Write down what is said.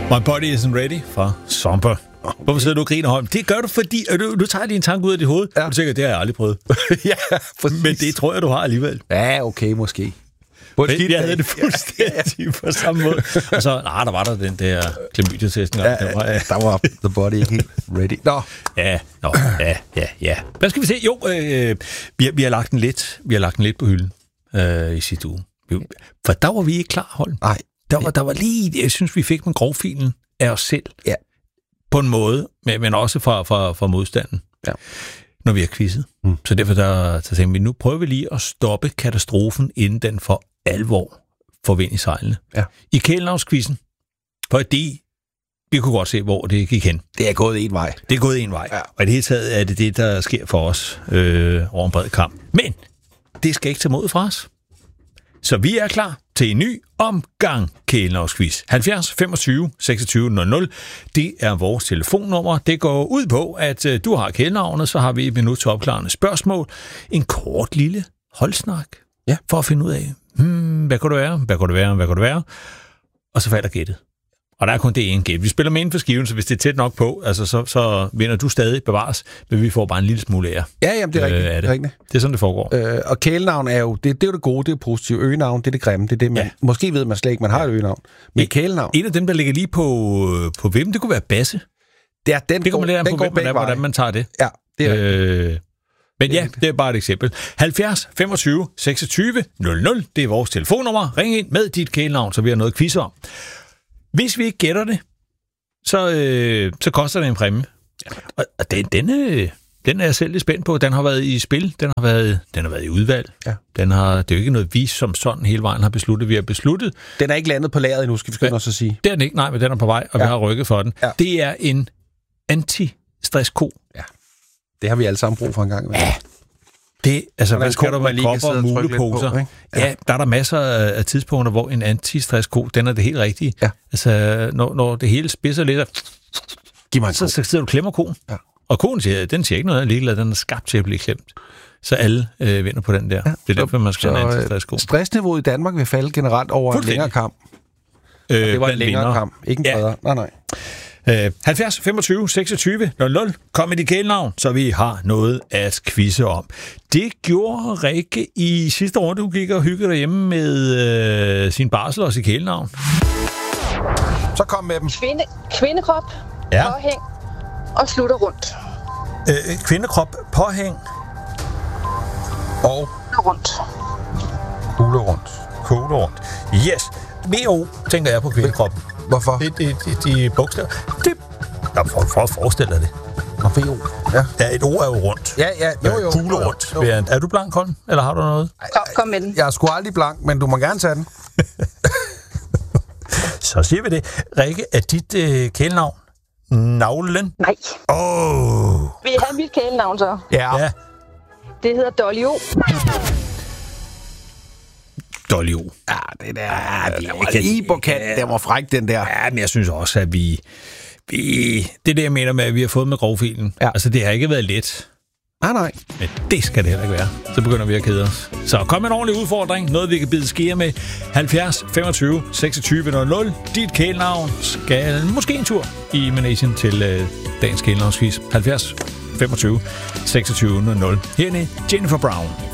My Body Isn't Ready fra Somper. Hvorfor sidder du og griner, Holm? Det gør du, fordi du tager din tanke ud af dit hoved. Ja. Og du tænker, det har jeg aldrig prøvet. Ja, præcis. Men det tror jeg, du har alligevel. Ja, okay, måske. Jeg havde det fuldstændig på samme måde. Og så, der var der den der klamydia-testen. Der var The Body ikke helt ready. Ja. Hvad skal vi se? Jo, vi har lagt den lidt på hylden i sidste uge. For der var vi ikke klar, Holm. Nej. Der var lige, jeg synes, vi fik med grovfilen af os selv. Ja. På en måde, men også fra modstanden. Ja. Når vi har quizzet. Så derfor der tænkte vi, nu prøver vi lige at stoppe katastrofen, inden den for alvor får vind i sejlene. Ja. I Kælenavnsquizzen, fordi vi kunne godt se, hvor det gik hen. Det er gået en vej. Det er gået en vej. Ja. Og i det hele taget er det, der sker for os over en bred kamp. Men det skal ikke tage mod fra os. Så vi er klar til en ny omgang Kælenavnsquiz. 70 25 26 00. Det er vores telefonnummer. Det går ud på, at du har kælenavnet, så har vi et minut til opklarende spørgsmål. En kort lille holdsnak. Ja. For at finde ud af, hvad kunne det være? Og så falder gættet. Og der er kun det ene gæt. Vi spiller med inden for skiven, så hvis det er tæt nok på, altså så vinder du stadig bevares, men vi får bare en lille smule ære. Ja, jamen, det er rigtigt. Det er rigtigt. Det er sådan, det foregår. Og kælenavn er jo, det er jo det gode, det er positivt. Øgenavn, det er det grimme, det er det, man måske ved man slet ikke, man har et øgenavn. Men kælenavn. En af dem, der ligger lige på hvem, det kunne være Basse. Det er den, det kommer lidt an på, hvordan man tager det. Ja, det er men ja, det er bare et eksempel. 70 25 26 00, det er vores telefonnummer. Ring ind med dit kælenavn, så vi har noget quiz om. Hvis vi ikke gætter det, så koster det en præmie. Ja. Og den er jeg selv lidt spændt på. Den har været i spil, den har været i udvalg. Ja. Det er jo ikke noget, vi som sådan hele vejen har besluttet. Vi har besluttet. Den er ikke landet på lageret endnu, skal vi skynde os at sige. Det er den ikke, nej, men den er på vej, og vi har rykket for den. Ja. Det er en anti-stress-ko. Ja. Det har vi alle sammen brug for en gang. Ja. Det, altså, hvad skal du med kopper og muleposer? Ja, der er der masser af tidspunkter, hvor en anti-stress-ko, den er det helt rigtige. Ja. Altså, når det hele spidser lidt, så sidder du og klemmer koen. Ja. Og koen siger, den siger ikke noget, den er skabt til at blive klemt. Så alle vinder på den der. Ja. Det er derfor, man skal have en anti-stress-ko. Stressniveauet i Danmark vil falde generelt over en længere kamp. Det var en længere kamp, ikke en bredere. Nej. 70 25 26 00. Kom med dit kælenavn, så vi har noget at quizze om. Det gjorde Rikke i sidste runde. Hun gik og hyggede derhjemme med sin barsel og sit kælenavn. Så kom med dem. Kvindekrop, påhæng og slutter rundt. Kvindekrop, påhæng og rundt. Kugle rundt. Yes. VO tænker jeg på kvindekroppen. Hvorfor? De bogstaver. For at forestille dig det. Og VO. Ja. Ja, et ord er jo rundt. Ja. Jo. Kugle rundt. Jo. Er du blank, Holm? Eller har du noget? Kom med den. Jeg er sgu aldrig blank, men du må gerne tage den. Så siger vi det. Rikke, er dit kælenavn Navlen? Nej. Vil I have mit kælenavn så? Ja. Det hedder Dolly O. Dolly O. Ja, det der. Den var lige på kanten. Den var fræk, den der. Ja, men jeg synes også, at vi det er det, jeg mener med, at vi har fået med grovfilen. Ja. Altså, det har ikke været let. Nej. Men det skal det heller ikke være. Så begynder vi at kede os. Så kom en ordentlig udfordring. Noget, vi kan bide skære med. 70 25 26 00. Dit kælenavn skal måske en tur i Manesien til dagens kælenavnsquiz. 70 25 26 00. Hernede Jennifer Brown.